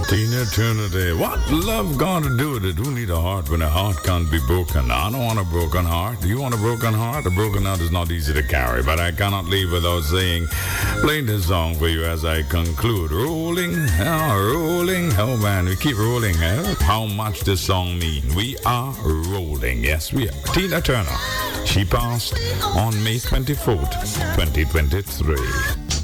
Tina Turner Day. What love got to do with it? Who need a heart when a heart can't be broken? I don't want a broken heart. Do you want a broken heart? A broken heart is not easy to carry, but I cannot leave without saying, playing this song for you as I conclude. Rolling, rolling. Oh man, we keep rolling. How much this song mean? We are rolling. Yes, we are. Tina Turner. She passed on May 24th, 2023.